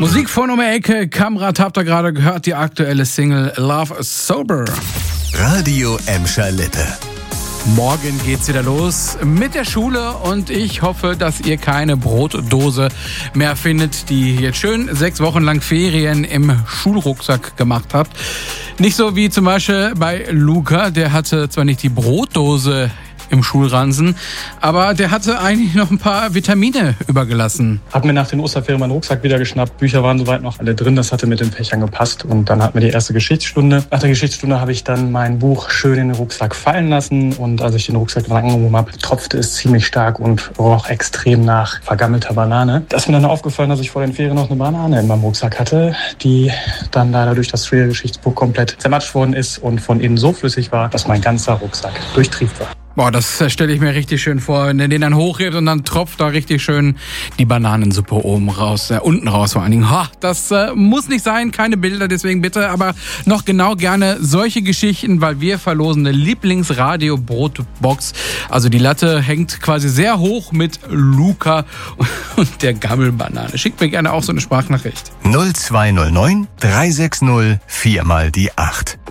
Musik von um die Ecke. Kamrat habt ihr gerade gehört, die aktuelle Single Love Sober. Radio Emscher Lippe. Morgen geht's wieder los mit der Schule und ich hoffe, dass ihr keine Brotdose mehr findet, die jetzt schön 6 Wochen lang Ferien im Schulrucksack gemacht habt. Nicht so wie zum Beispiel bei Luca, der hatte zwar nicht die Brotdose im Schulranzen, aber der hatte eigentlich noch ein paar Vitamine übergelassen. Hab mir nach den Osterferien meinen Rucksack wieder geschnappt. Bücher waren soweit noch alle drin, das hatte mit den Fächern gepasst. Und dann hatten wir die erste Geschichtsstunde. Nach der Geschichtsstunde habe ich dann mein Buch schön in den Rucksack fallen lassen. Und als ich den Rucksack dann angehoben habe, tropfte es ziemlich stark und roch extrem nach vergammelter Banane. Da ist mir dann aufgefallen, dass ich vor den Ferien noch eine Banane in meinem Rucksack hatte, die dann leider durch das Schülergeschichtsbuch komplett zermatscht worden ist und von innen so flüssig war, dass mein ganzer Rucksack durchtrieft war. Boah, das stelle ich mir richtig schön vor, wenn der den dann hochhebt und dann tropft da richtig schön die Bananensuppe oben raus, unten raus vor allen Dingen. Ha, das muss nicht sein, keine Bilder, deswegen bitte, aber noch genau gerne solche Geschichten, weil wir verlosen eine Lieblingsradio-Brotbox. Also die Latte hängt quasi sehr hoch mit Luca und der Gammelbanane. Schickt mir gerne auch so eine Sprachnachricht. 0209 360 4 mal die 8.